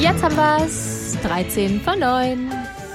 Jetzt haben wir's. 13 von 9.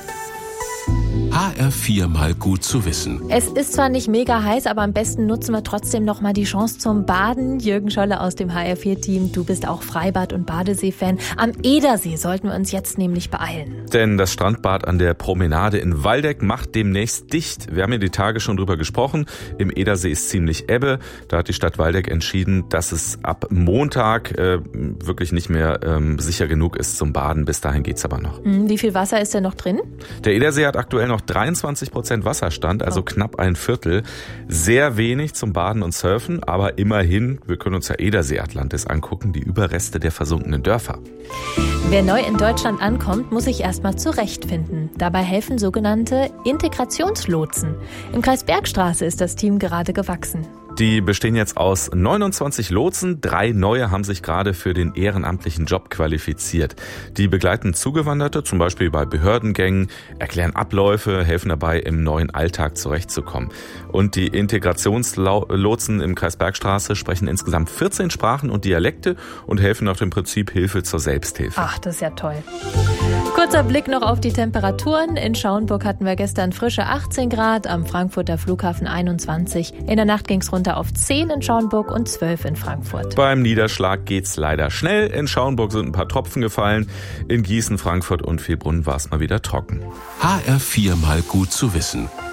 HR4 mal gut zu wissen. Es ist zwar nicht mega heiß, aber am besten nutzen wir trotzdem noch mal die Chance zum Baden. Jürgen Scholle aus dem HR4-Team, du bist auch Freibad- und Badesee-Fan. Am Edersee sollten wir uns jetzt nämlich beeilen. Denn das Strandbad an der Promenade in Waldeck macht demnächst dicht. Wir haben ja die Tage schon drüber gesprochen. Im Edersee ist ziemlich Ebbe. Da hat die Stadt Waldeck entschieden, dass es ab Montag wirklich nicht mehr sicher genug ist zum Baden. Bis dahin geht's aber noch. Wie viel Wasser ist denn noch drin? Der Edersee hat aktuell noch 23% Wasserstand, also knapp ein Viertel. Sehr wenig zum Baden und Surfen, aber immerhin, wir können uns ja Edersee Atlantis angucken, die Überreste der versunkenen Dörfer. Wer neu in Deutschland ankommt, muss sich erstmal zurechtfinden. Dabei helfen sogenannte Integrationslotsen. Im Kreis Bergstraße ist das Team gerade gewachsen. Die bestehen jetzt aus 29 Lotsen. 3 neue haben sich gerade für den ehrenamtlichen Job qualifiziert. Die begleiten Zugewanderte, zum Beispiel bei Behördengängen, erklären Abläufe, helfen dabei, im neuen Alltag zurechtzukommen. Und die Integrationslotsen im Kreis Bergstraße sprechen insgesamt 14 Sprachen und Dialekte und helfen nach dem Prinzip Hilfe zur Selbsthilfe. Ach, das ist ja toll. Kurzer Blick noch auf die Temperaturen. In Schauenburg hatten wir gestern frische 18 Grad, am Frankfurter Flughafen 21. In der Nacht ging es runter auf 10 in Schauenburg und 12 in Frankfurt. Beim Niederschlag geht's leider schnell. In Schauenburg sind ein paar Tropfen gefallen. In Gießen, Frankfurt und Villbrunn war es mal wieder trocken. HR4 mal gut zu wissen.